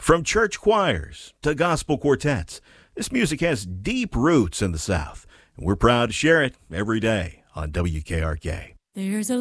From church choirs to gospel quartets, this music has deep roots in the South, and we're proud to share it every day on WKRK. There's a